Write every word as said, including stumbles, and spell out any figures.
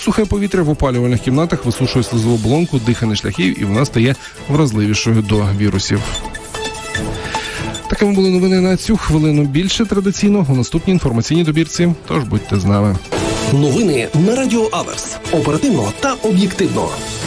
Сухе повітря в опалювальних кімнатах висушує слизову оболонку дихальних шляхів, і вона стає вразливішою до вірусів. Такими були новини на цю хвилину. Більше традиційно у наступній інформаційній добірці. Тож будьте з нами. Новини на Радіо Аверс. Оперативно та об'єктивно.